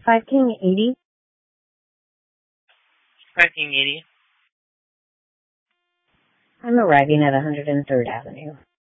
5 King 80. 5 King 80. I'm arriving at 103rd Avenue.